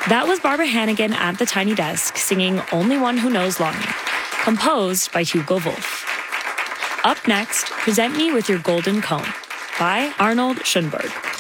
That was Barbara Hannigan at the Tiny Desk singing Only One Who Knows Longing, composed by Hugo Wolf. Up next, Present Me with Your Golden Cone by Arnold Schoenberg.